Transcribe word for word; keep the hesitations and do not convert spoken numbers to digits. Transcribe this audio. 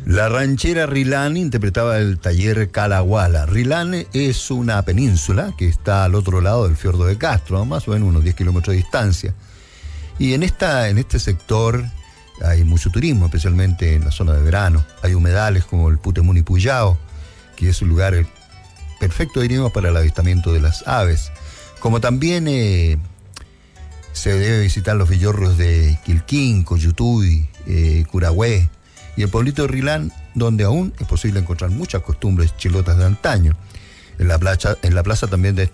La ranchera Rilán interpretaba el taller Calahuala. Rilán es una península que está al otro lado del fiordo de Castro, más o menos unos diez kilómetros de distancia. Y en, esta, en este sector hay mucho turismo, especialmente en la zona de verano. Hay humedales como el Putemuni Puyao, que es un lugar perfecto, diríamos, para el avistamiento de las aves. Como también eh, se debe visitar los villorrios de Quilquín, Coyutuy, eh, Curahue, y el pueblito de Rilán, donde aún es posible encontrar muchas costumbres chilotas de antaño. En la plaza, en la plaza también de este